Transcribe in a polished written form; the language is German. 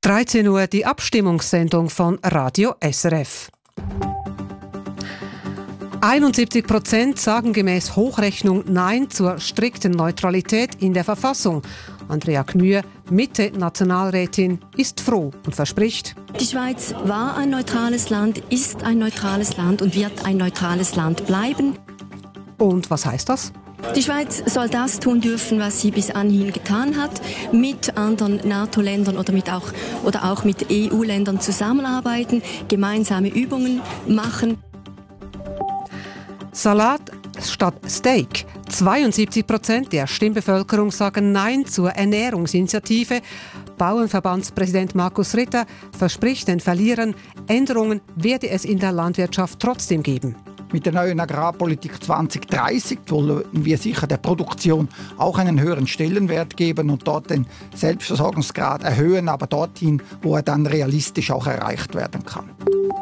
13 Uhr die Abstimmungssendung von Radio SRF. 71% sagen gemäß Hochrechnung Nein zur strikten Neutralität in der Verfassung. Andrea Knuer, Mitte-Nationalrätin, ist froh und verspricht: Die Schweiz war ein neutrales Land, ist ein neutrales Land und wird ein neutrales Land bleiben. Und was heißt das? Die Schweiz soll das tun dürfen, was sie bis anhin getan hat, mit anderen NATO-Ländern oder auch mit EU-Ländern zusammenarbeiten, gemeinsame Übungen machen. Salat statt Steak. 72% der Stimmbevölkerung sagen Nein zur Ernährungsinitiative. Bauernverbandspräsident Markus Ritter verspricht den Verlierern, Änderungen werde es in der Landwirtschaft trotzdem geben. Mit der neuen Agrarpolitik 2030 wollen wir sicher der Produktion auch einen höheren Stellenwert geben und dort den Selbstversorgungsgrad erhöhen, aber dorthin, wo er dann realistisch auch erreicht werden kann.